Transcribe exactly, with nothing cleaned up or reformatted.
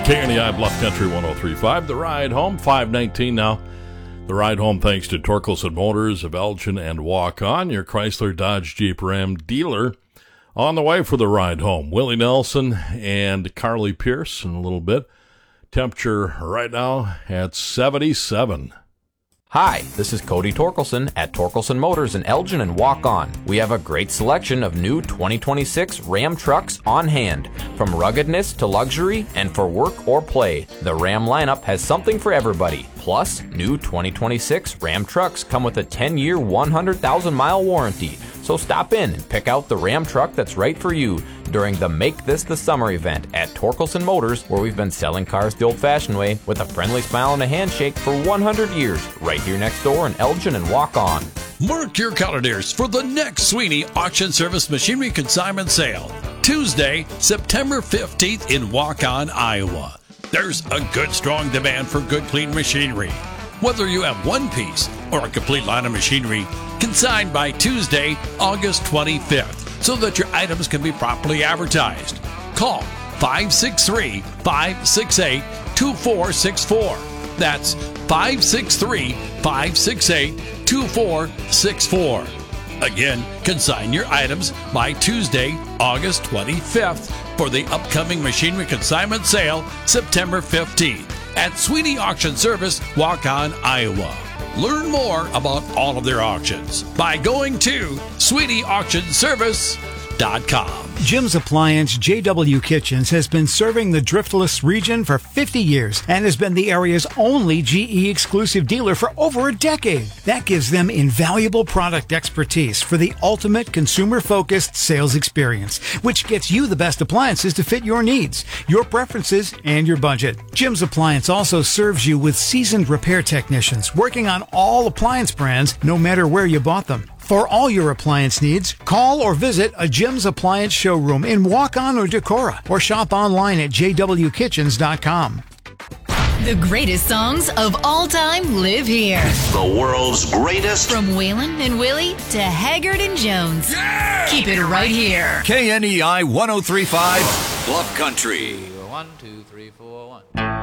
K N E I Bluff Country one oh three point five. The Ride Home, five nineteen now. The Ride Home thanks to Torkelson Motors of Elgin and Walk On, your Chrysler Dodge Jeep Ram dealer. On the way for the Ride Home, Willie Nelson and Carly Pierce in a little bit. Temperature right now at seventy-seven. Hi, this is Cody Torkelson at Torkelson Motors in Elgin and Walk On. We have a great selection of new twenty twenty-six Ram trucks on hand. From ruggedness to luxury and for work or play, the Ram lineup has something for everybody. Plus, new twenty twenty-six Ram trucks come with a ten-year, one hundred thousand mile warranty. So stop in and pick out the Ram truck that's right for you during the Make This the Summer event at Torkelson Motors, where we've been selling cars the old-fashioned way with a friendly smile and a handshake for one hundred years, right here next door in Elgin and Walk On. Mark your calendars for the next Sweeney Auction Service Machinery Consignment Sale, Tuesday, September fifteenth in Walk On, Iowa. There's a good, strong demand for good, clean machinery. Whether you have one piece or a complete line of machinery, consigned by Tuesday, August twenty-fifth, so that your items can be properly advertised. Call five six three, five six eight, two four six four. That's five six three, five six eight, two four six four. Again, consign your items by Tuesday, August twenty-fifth for the upcoming Machinery Consignment Sale, September fifteenth at Sweeney Auction Service, Walk On, Iowa. Learn more about all of their auctions by going to sweeney auction service dot com. Jim's Appliance J W Kitchens has been serving the Driftless region for fifty years and has been the area's only G E exclusive dealer for over a decade. That gives them invaluable product expertise for the ultimate consumer-focused sales experience, which gets you the best appliances to fit your needs, your preferences, and your budget. Jim's Appliance also serves you with seasoned repair technicians working on all appliance brands, no matter where you bought them. For all your appliance needs, call or visit a Jim's Appliance showroom in Walk On or Decorah, or shop online at j w kitchens dot com. The greatest songs of all time live here. The world's greatest. From Waylon and Willie to Haggard and Jones. Yeah! Keep it right here. K N E I one oh three point five, Bluff Country. One, two, three, four, one.